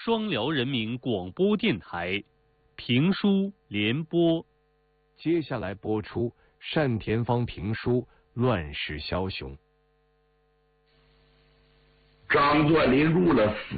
双辽人民广播电台评书联播。 接下来播出单田芳评书《乱世枭雄》。 张作霖入了